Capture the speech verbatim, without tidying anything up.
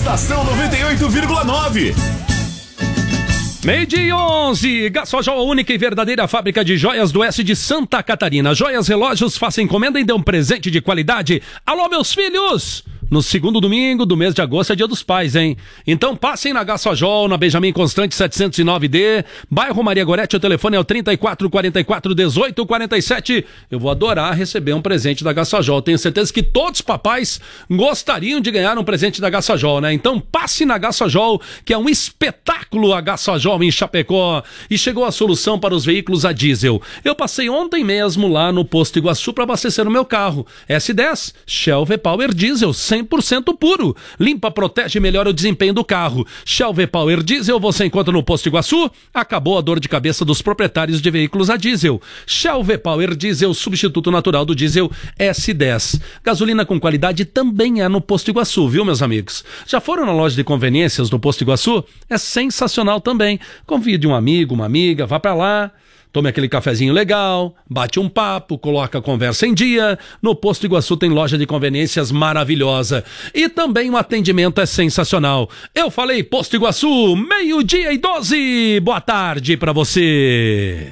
Estação noventa e oito vírgula nove. Meio-dia e onze, Gasojol, a única e verdadeira fábrica de joias do oeste de Santa Catarina. Joias, relógios, faça encomenda e dê um presente de qualidade. Alô, meus filhos! No segundo domingo do mês de agosto é dia dos pais, hein? Então passem na Gasojol, na Benjamin Constante setecentos e nove D, bairro Maria Gorete, o telefone é o trinta e quatro, quarenta e quatro, dezoito, quarenta e sete. Eu vou adorar receber um presente da Gasojol. Tenho certeza que todos os papais gostariam de ganhar um presente da Gasojol, né? Então passe na Gasojol, que é um espetáculo a Gasojol em Chapecó. E chegou a solução para os veículos a diesel. Eu passei ontem mesmo lá no Posto Iguaçu para abastecer o meu carro. S dez, Shell V-Power Diesel, cem por cento puro. Limpa, protege e melhora o desempenho do carro. Shell V-Power Diesel você encontra no Posto Iguaçu. Acabou a dor de cabeça dos proprietários de veículos a diesel. Shell V-Power Diesel, substituto natural do diesel S dez. Gasolina com qualidade também é no Posto Iguaçu, viu, meus amigos? Já foram na loja de conveniências do Posto Iguaçu? É sensacional também. Convide um amigo, uma amiga, vá pra lá. Tome aquele cafezinho legal, bate um papo, coloca a conversa em dia. No Posto Iguaçu tem loja de conveniências maravilhosa. E também o atendimento é sensacional. Eu falei Posto Iguaçu, meio-dia e doze. Boa tarde pra você.